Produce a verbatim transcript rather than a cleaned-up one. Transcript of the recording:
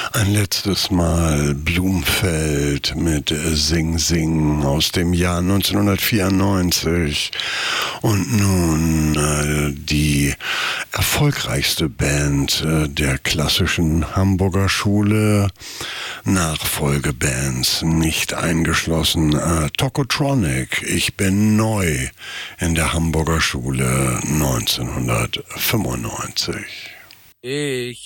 Ein letztes Mal Blumfeld mit Sing Sing aus dem Jahr neunzehnhundertvierundneunzig. Und nun äh, die erfolgreichste Band äh, der klassischen Hamburger Schule, Nachfolgebands nicht eingeschlossen. Äh, Tokotronic, ich bin neu in der Hamburger Schule neunzehnhundertfünfundneunzig. Ich